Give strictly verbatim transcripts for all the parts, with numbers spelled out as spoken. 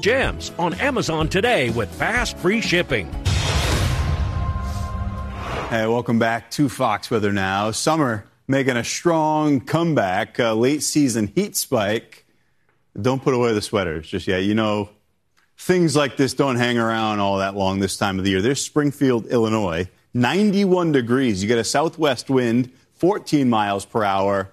Gems on Amazon today with fast, free shipping. Hey, welcome back to Fox Weather Now. Summer making a strong comeback. Uh, late season heat spike. Don't put away the sweaters just yet. You know, things like this don't hang around all that long this time of the year. There's Springfield, Illinois, ninety-one degrees. You get a southwest wind, fourteen miles per hour.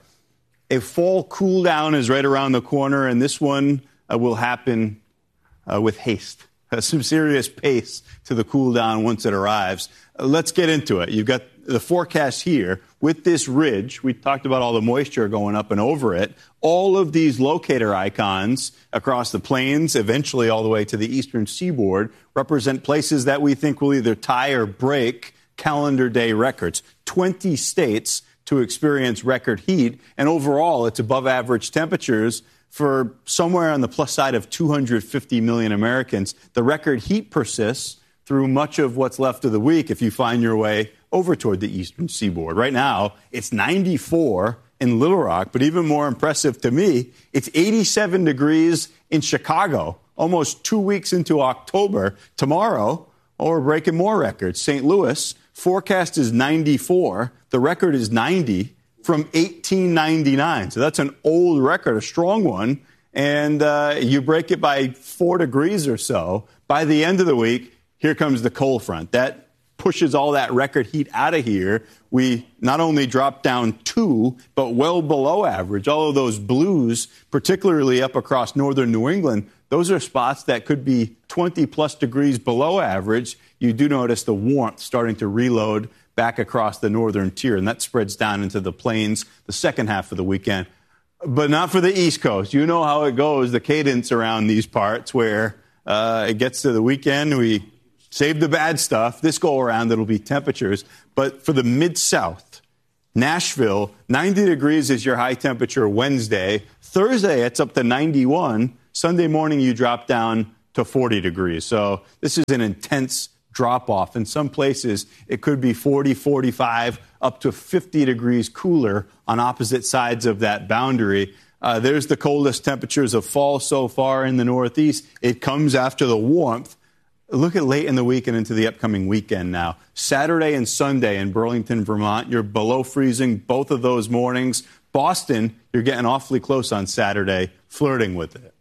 A fall cool down is right around the corner, and this one uh, will happen uh, with haste. Uh, some serious pace to the cool down once it arrives. Uh, let's get into it. You've got the forecast here with this ridge. We talked about all the moisture going up and over it. All of these locator icons across the plains, eventually all the way to the eastern seaboard, represent places that we think will either tie or break calendar day records. twenty states to experience record heat, and overall it's above average temperatures for somewhere on the plus side of two hundred fifty million Americans. The record heat persists through much of what's left of the week if you find your way over toward the eastern seaboard. Right now, it's ninety-four in Little Rock, but even more impressive to me, it's eighty-seven degrees in Chicago, almost two weeks into October. Tomorrow, oh, we're breaking more records. Saint Louis, forecast is ninety-four. The record is ninety from eighteen ninety-nine. So that's an old record, a strong one. And uh, you break it by four degrees or so. By the end of the week, here comes the cold front. That pushes all that record heat out of here. We not only drop down two, but well below average. All of those blues, particularly up across northern New England, those are spots that could be twenty plus degrees below average. You do notice the warmth starting to reload back across the northern tier, and that spreads down into the plains the second half of the weekend. But not for the East Coast. You know how it goes, the cadence around these parts where uh, it gets to the weekend, we save the bad stuff. This go around, it'll be temperatures. But for the Mid-South, Nashville, ninety degrees is your high temperature Wednesday. Thursday, it's up to ninety-one. Sunday morning, you drop down to forty degrees. So this is an intense drop-off. In some places, it could be forty, forty-five, up to fifty degrees cooler on opposite sides of that boundary. Uh, there's the coldest temperatures of fall so far in the Northeast. It comes after the warmth. Look at late in the week and into the upcoming weekend now. Saturday and Sunday in Burlington, Vermont, you're below freezing both of those mornings. Boston, you're getting awfully close on Saturday, flirting with it.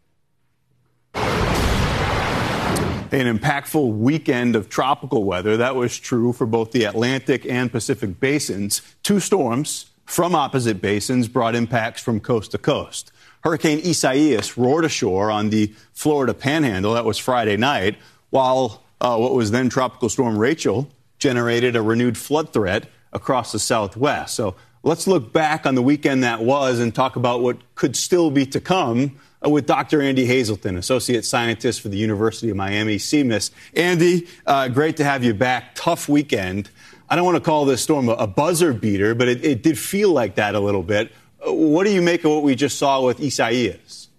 An impactful weekend of tropical weather. That was true for both the Atlantic and Pacific basins. Two storms from opposite basins brought impacts from coast to coast. Hurricane Isaias roared ashore on the Florida Panhandle. That was Friday night, while uh, what was then Tropical Storm Rachel generated a renewed flood threat across the Southwest. So let's look back on the weekend that was and talk about what could still be to come uh, with Doctor Andy Hazelton, Associate Scientist for the University of Miami, C M I S. Andy, uh, great to have you back. Tough weekend. I don't want to call this storm a, a buzzer beater, but it, it did feel like that a little bit. Uh, what do you make of what we just saw with Isaias?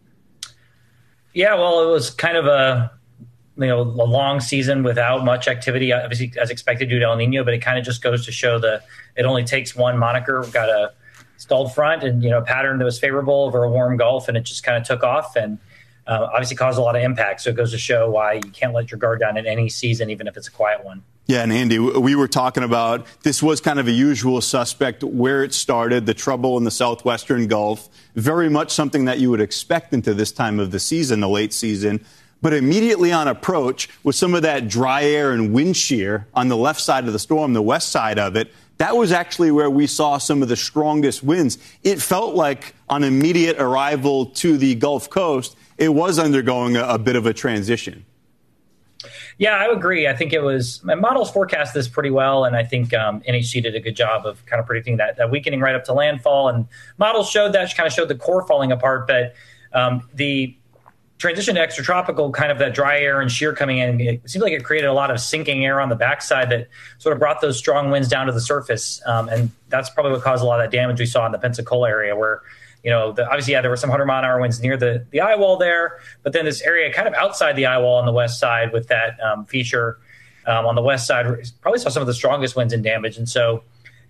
Yeah, well, it was kind of a you know, a long season without much activity, obviously as expected due to El Nino, but it kind of just goes to show that it only takes one moniker. We've got a stalled front and, you know, a pattern that was favorable over a warm Gulf, and it just kind of took off and uh, obviously caused a lot of impact. So it goes to show why you can't let your guard down in any season, even if it's a quiet one. Yeah, and Andy, we were talking about this was kind of a usual suspect where it started, the trouble in the southwestern Gulf, very much something that you would expect into this time of the season, the late season. But immediately on approach, with some of that dry air and wind shear on the left side of the storm, the west side of it, that was actually where we saw some of the strongest winds. It felt like on immediate arrival to the Gulf Coast, it was undergoing a, a bit of a transition. Yeah, I agree. I think it was, my models forecast this pretty well, and I think um, N H C did a good job of kind of predicting that, that weakening right up to landfall. And models showed that, kind of showed the core falling apart, but um, the transition to extratropical, kind of that dry air and shear coming in, it seems like it created a lot of sinking air on the backside that sort of brought those strong winds down to the surface. Um, and that's probably what caused a lot of that damage we saw in the Pensacola area where, you know, the, obviously, yeah, there were some one hundred mile an hour winds near the, the eye wall there, but then this area kind of outside the eye wall on the west side with that um, feature um, on the west side probably saw some of the strongest winds and damage. And so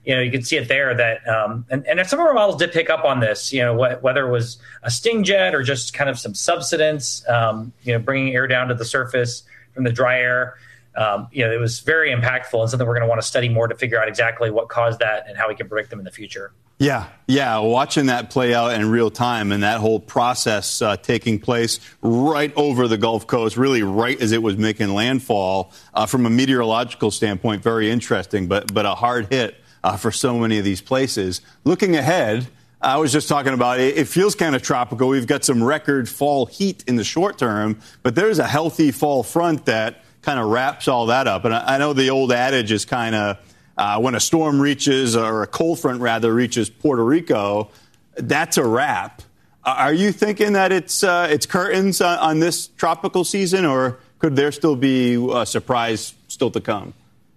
you know, you could see it there that, um, and, and some of our models did pick up on this, you know, wh- whether it was a sting jet or just kind of some subsidence, um, you know, bringing air down to the surface from the dry air. Um, you know, it was very impactful and something we're going to want to study more to figure out exactly what caused that and how we can predict them in the future. Yeah, yeah, watching that play out in real time and that whole process uh, taking place right over the Gulf Coast, really right as it was making landfall, uh, from a meteorological standpoint, very interesting, but but a hard hit uh, for so many of these places. Looking ahead, I was just talking about it, it feels kind of tropical. We've got some record fall heat in the short term, but there's a healthy fall front that kind of wraps all that up. And I, I know the old adage is kind of, Uh, when a storm reaches, or a cold front rather, reaches Puerto Rico, that's a wrap. Uh, are you thinking that it's uh, it's curtains on, on this tropical season, or could there still be a surprise still to come?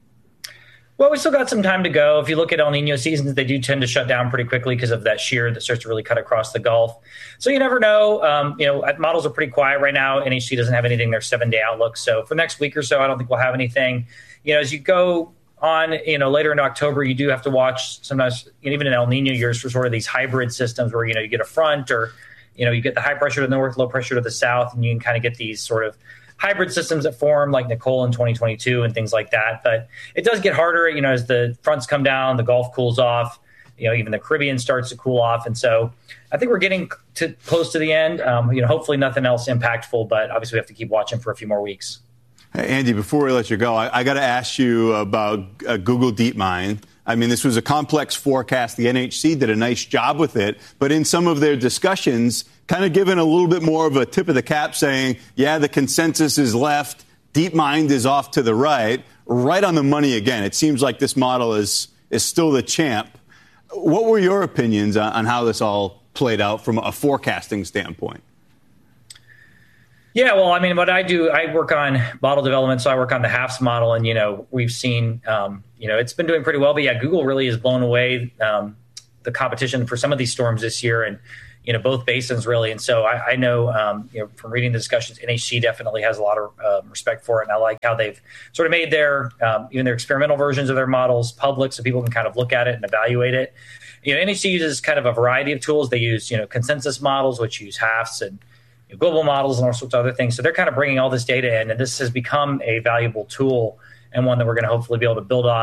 Well, we still got some time to go. If you look at El Nino seasons, they do tend to shut down pretty quickly because of that shear that starts to really cut across the Gulf. So you never know. Um, you know, models are pretty quiet right now. N H C doesn't have anything in their seven-day outlook. So for next week or so, I don't think we'll have anything. You know, as you go on, you know, later in October, you do have to watch sometimes, you know, even in El Nino years, for sort of these hybrid systems where, you know, you get a front, or, you know, you get the high pressure to the north, low pressure to the south, and you can kind of get these sort of hybrid systems that form like Nicole in twenty twenty-two and things like that. But it does get harder, you know, as the fronts come down, the Gulf cools off, you know, even the Caribbean starts to cool off. And so I think we're getting to close to the end. Um, you know, hopefully nothing else impactful, but obviously we have to keep watching for a few more weeks. Hey, Andy, before we let you go, I, I got to ask you about uh, Google DeepMind. I mean, this was a complex forecast. The N H C did a nice job with it. But in some of their discussions, kind of given a little bit more of a tip of the cap, saying, yeah, the consensus is left, DeepMind is off to the right, right on the money again. It seems like this model is, is still the champ. What were your opinions on, on how this all played out from a forecasting standpoint? Yeah, well, I mean, what I do, I work on model development, so I work on the H A F S model, and, you know, we've seen, um, you know, it's been doing pretty well. But, yeah, Google really has blown away um, the competition for some of these storms this year, and, you know, both basins really. And so I, I know, um, you know, from reading the discussions, N H C definitely has a lot of uh, respect for it, and I like how they've sort of made their, um, even their experimental versions of their models public so people can kind of look at it and evaluate it. You know, N H C uses kind of a variety of tools. They use, you know, consensus models, which use H A F S and global models and all sorts of other things. So they're kind of bringing all this data in, and this has become a valuable tool and one that we're going to hopefully be able to build on